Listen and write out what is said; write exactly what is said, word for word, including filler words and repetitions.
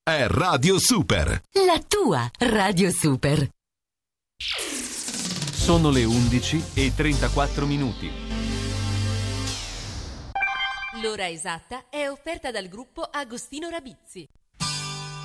è Radio Super. La tua Radio Super. Sono le undici e trentaquattro minuti. L'ora esatta è offerta dal gruppo Agostino Rabizzi.